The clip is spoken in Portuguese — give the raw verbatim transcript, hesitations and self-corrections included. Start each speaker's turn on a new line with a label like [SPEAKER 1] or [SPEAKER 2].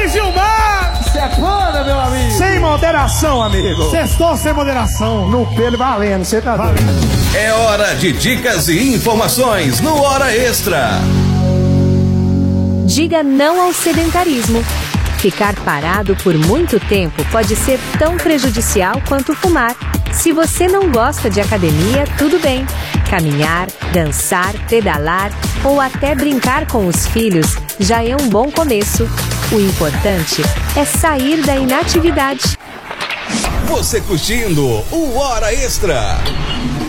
[SPEAKER 1] Gilmar!
[SPEAKER 2] Sepana, meu amigo!
[SPEAKER 1] Sem moderação, amigo!
[SPEAKER 2] Sextou sem moderação!
[SPEAKER 1] No pelo valendo, você tá doido.
[SPEAKER 3] É hora de dicas e informações no Hora Extra.
[SPEAKER 4] Diga não ao sedentarismo. Ficar parado por muito tempo pode ser tão prejudicial quanto fumar. Se você não gosta de academia, tudo bem. Caminhar, dançar, pedalar ou até brincar com os filhos já é um bom começo. O importante é sair da inatividade.
[SPEAKER 3] Você curtindo o Hora Extra.